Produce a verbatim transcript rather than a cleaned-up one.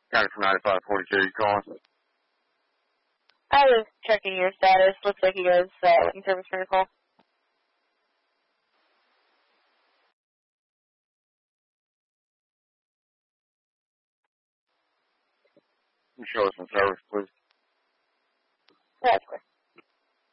County from ninety-five forty-two, you calling? I was checking your status. Looks like you guys uh, waiting service for your call. Can you show us some service, please? That's quick.